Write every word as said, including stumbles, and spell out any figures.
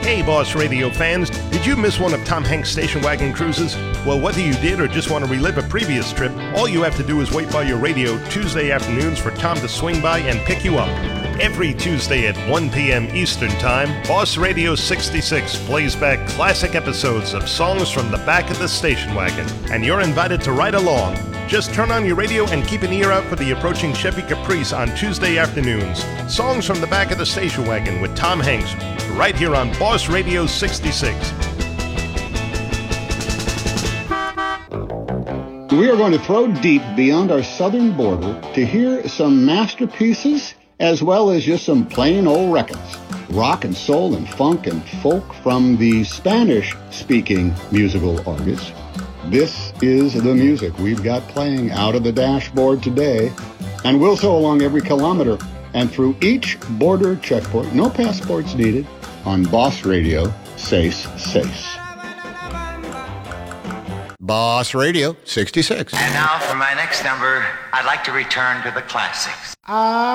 Hey, Boss Radio fans, did you miss one of Tom Hanks' station wagon cruises? Well, whether you did or just want to relive a previous trip, all you have to do is wait by your radio Tuesday afternoons for Tom to swing by and pick you up. Every Tuesday at one p.m. Eastern Time, Boss Radio sixty-six plays back classic episodes of songs from the back of the station wagon, and you're invited to ride along. Just turn on your radio and keep an ear out for the approaching Chevy Caprice on Tuesday afternoons. Songs from the back of the station wagon with Tom Hanks, right here on Boss Radio sixty-six. We are going to throw deep beyond our southern border to hear some masterpieces as well as just some plain old records. Rock and soul and funk and folk from the Spanish-speaking musical artists. This is the music we've got playing out of the dashboard today, and we'll so along every kilometer and through each border checkpoint, no passports needed, on Boss Radio, Seis Seis. Boss Radio sixty-six. And now for my next number, I'd like to return to the classics. Ah.